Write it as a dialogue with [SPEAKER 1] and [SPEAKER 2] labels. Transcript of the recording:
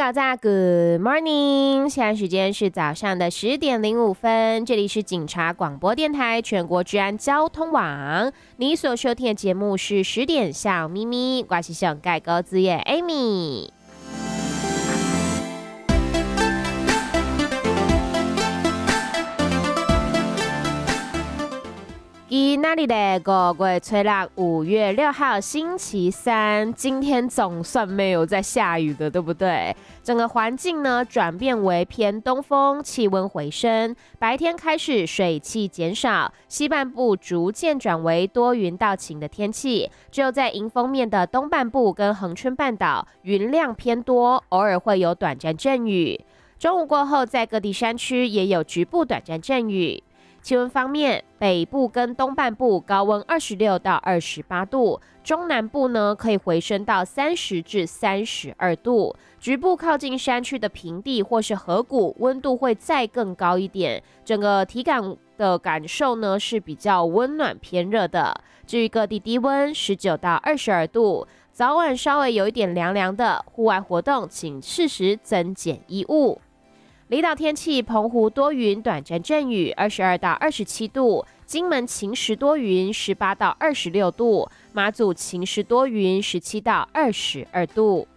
[SPEAKER 1] 早上 Good morning， 现在时间是早上的10:05，这里是警察广播电台全国治安交通网，你所收听的节目是10点小咪咪，我是小盖高子耶 Amy。今天的5月初六，5月6号星期三，今天总算没有在下雨的，对不对？整个环境呢转变为偏东风，气温回升，白天开始水汽减少，西半部逐渐转为多云到晴的天气，只有在迎风面的东半部跟恒春半岛云量偏多，偶尔会有短暂阵雨。中午过后，在各地山区也有局部短暂阵雨。气温方面，北部跟东半部高温26到28度，中南部呢可以回升到30至32度，局部靠近山区的平地或是河谷，温度会再更高一点，整个体感的感受呢是比较温暖偏热的。至于各地低温19到22度，早晚稍微有一点凉凉的，户外活动请适时增减衣物。离岛天气，澎湖多云，短暂阵雨，22到27度；金门晴时多云，18到26度；马祖晴时多云，17到22度。